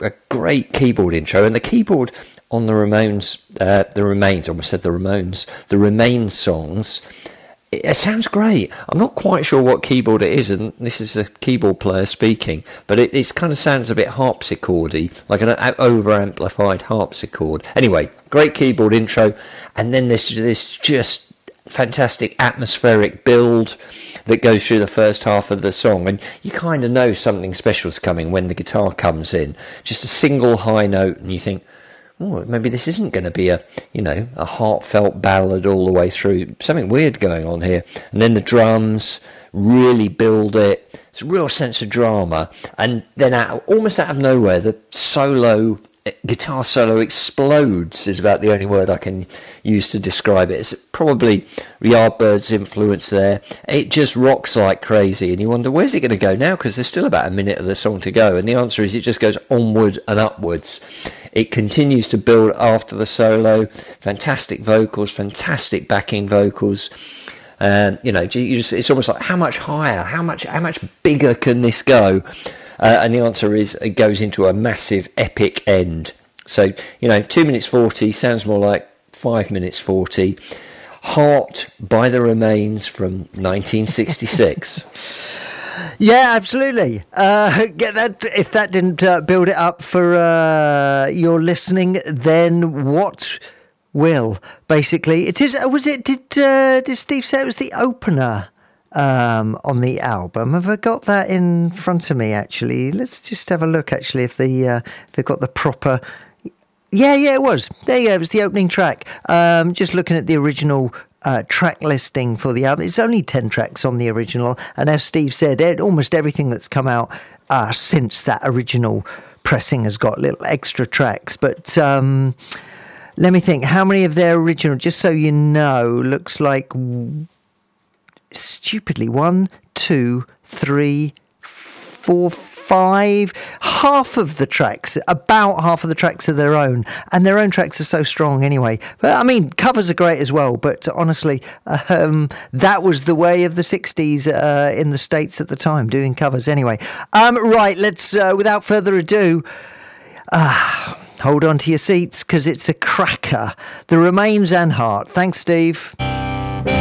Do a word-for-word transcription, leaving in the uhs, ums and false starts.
a great keyboard intro, and the keyboard on the Ramones, uh, the Remains, I almost said the Ramones, the Remains songs, it, it sounds great. I'm not quite sure what keyboard it is, and this is a keyboard player speaking, but it, it kind of sounds a bit harpsichordy, like an over-amplified harpsichord. Anyway, great keyboard intro, and then this this just fantastic atmospheric build that goes through the first half of the song, and you kind of know something special's coming when the guitar comes in. Just a single high note, and you think, oh, maybe this isn't going to be a, you know, a heartfelt ballad all the way through. Something weird going on here. And then the drums really build it. It's a real sense of drama. And then out, almost out of nowhere, the solo, guitar solo explodes is about the only word I can use to describe it. It's probably Yardbirds' influence there. It just rocks like crazy, and you wonder, where's it going to go now? Because there's still about a minute of the song to go, and the answer is it just goes onward and upwards. It continues to build after the solo. Fantastic vocals, fantastic backing vocals. Um, you know, you just, it's almost like, how much higher, how much, how much bigger can this go? Uh, and the answer is it goes into a massive epic end. So, you know, two minutes forty sounds more like five minutes forty. Heart by the Remains from nineteen sixty-six. Yeah, absolutely. Uh, get that. If that didn't uh, build it up for uh, your listening, then what will? Basically, it is. Was it? Did uh, did Steve say it was the opener um, on the album? Have I got that in front of me? Actually, let's just have a look. Actually, if the uh, they've got the proper. Yeah, yeah, it was. There you go. It was the opening track. Um, just looking at the original uh, track listing for the album. It's only ten tracks on the original. And as Steve said, it, almost everything that's come out uh, since that original pressing has got little extra tracks. But um, let me think. How many of their original, just so you know, looks like stupidly one, two, three, four, five, half of the tracks, about half of the tracks are their own, and their own tracks are so strong anyway. But I mean, covers are great as well, but honestly, um, that was the way of the sixties uh, in the States at the time, doing covers anyway. Um, right, let's, uh, without further ado, uh, hold on to your seats, because it's a cracker. The Remains and Heart. Thanks, Steve.